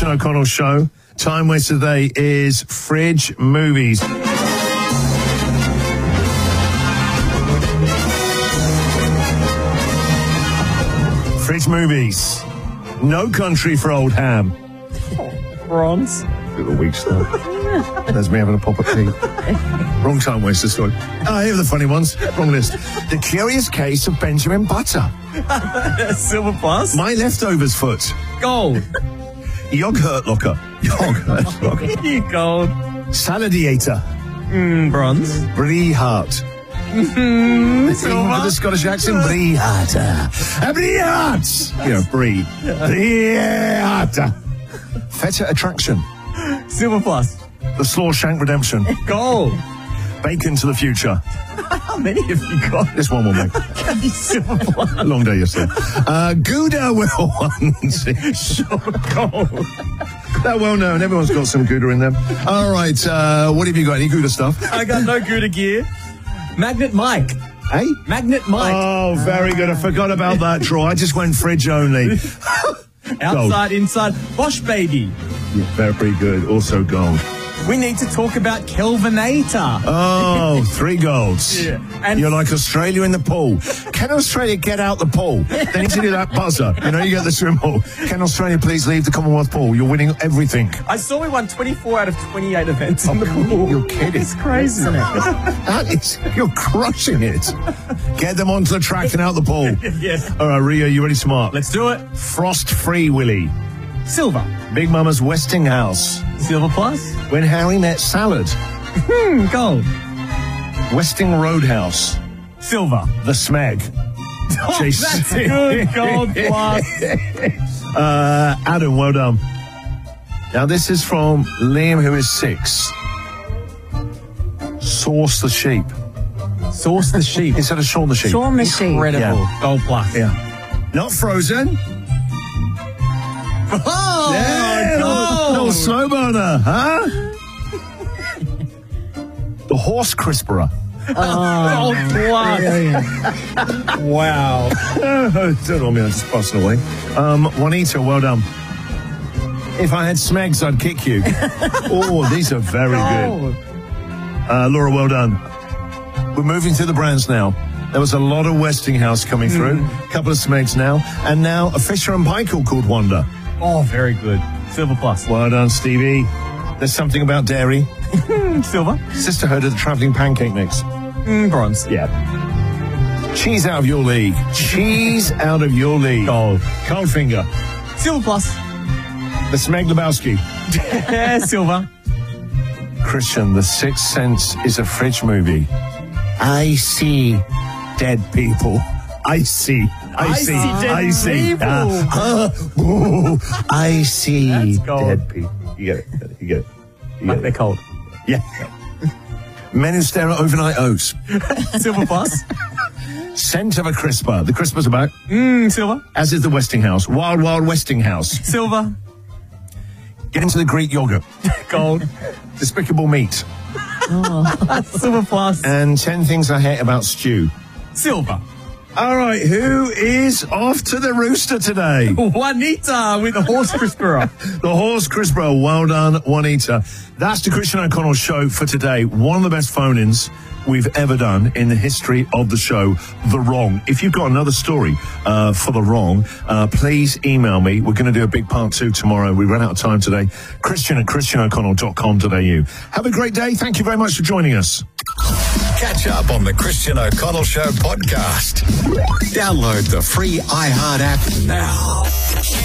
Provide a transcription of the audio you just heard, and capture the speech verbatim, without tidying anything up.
Christian O'Connell Show. Time waster today is Fridge Movies. Fridge Movies. No Country for Old Ham. Bronze. A little weak stuff. There's me having a pop of tea. Wrong time waster story. Oh, here are the funny ones. Wrong list. The Curious Case of Benjamin Butter. Silver plus. My Leftovers Foot. Gold. Yogurt Locker. Yogurt Locker. Gold. Saladiator. Mm, bronze. Brie Hart. Mm, With the Scottish accent, Brie Hart. Uh, Brie Hart. You know, Brie. Brie Hart. Feta Attraction. Silver plus. The Slawshank Redemption. Gold. Bacon to the Future. How many have you got? This one will make. Silver plus. A long day yesterday. Uh, Gouda will one. Sure, gold. They're well known. Everyone's got some Gouda in them. All right. Uh, what have you got? Any Gouda stuff? I got no Gouda gear. Magnet Mike. Hey? Magnet Mike. Oh, very good. I forgot about that, Troy. I just went fridge only. Outside, inside. Bosch Baby. Yeah, very good. Also gold. We need to talk about Kelvinator. Oh, three golds. Yeah. And You're like Australia in the pool. Can Australia get out the pool? They need to do that buzzer. You know, you get the swim pool. Can Australia please leave the Commonwealth pool? You're winning everything. I saw we won twenty-four out of twenty-eight events in the pool. You're kidding. It's crazy, isn't it? That is, you're crushing it. Get them onto the track and out the pool. Yes. All right, Rio, you ready, smart? Let's do it. Frost-free Willy. Silver. Big Mama's Westinghouse. Silver plus. When Harry Met Salad. Hmm, gold. Westing Roadhouse. Silver. The Smeg. Oh, Jeez. that's good. Gold plus. Uh, Adam, well done. Now, this is from Liam, who is six. Sauce the Sheep. Sauce the sheep. Instead of Shaun the Sheep. Shaun the Sheep. Incredible. Yeah. Gold plus. Yeah. Not Frozen. Oh, Yeah, gold. little slow burner, huh? The Horse Crisperer. Gold plus. Wow. Don't know me, I'm just passing away. Um, Juanita, well done. If I had Smegs, I'd kick you. Oh, these are very good. Gold. Uh, Laura, well done. We're moving to the brands now. There was a lot of Westinghouse coming through, a couple of Smegs now, and now a Fisher and Paykel called Wonder. Oh, very good. Silver plus. Well done, Stevie. There's something about dairy. Silver. Sisterhood of the Travelling Pancake Mix. Mm, bronze. Yeah. Cheese out of your league. Cheese out of your league. Gold. Coldfinger. Silver plus. The Smeg Lebowski. Yeah, silver. Christian, The Sixth Sense is a fridge movie. I see dead people. I see. I, I see. see dead I see. people. Uh, uh, ooh, I see That's gold. dead people. You get it. You get it. You Like get they're it. cold. Yeah. Men who stare at overnight oats. Silver plus. Scent of a crisper. The crispers are back. Mmm, silver. As is the Westinghouse. Wild, wild Westinghouse. Silver. Get into the Greek yogurt. Gold. Despicable Me. Silver plus. And ten things I hate about stew. Silver. All right, who is off to the rooster today? Juanita with the horse crisperer. The Horse Crisper. Well done, Juanita. That's the Christian O'Connell Show for today. One of the best phone-ins we've ever done in the history of the show, The Wrong. If you've got another story uh, for The Wrong, uh, please email me. We're going to do a big part two tomorrow. We ran out of time today. Christian at christian o'connell dot com dot a u. Have a great day. Thank you very much for joining us. Catch up on the Christian O'Connell Show podcast. Download the free iHeart app now.